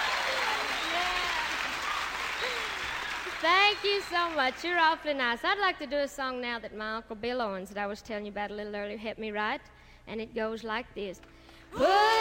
Thank you so much. You're awfully nice. I'd like to do a song now that my Uncle Bill Owens that I was telling you about a little earlier helped me write, and it goes like this. Put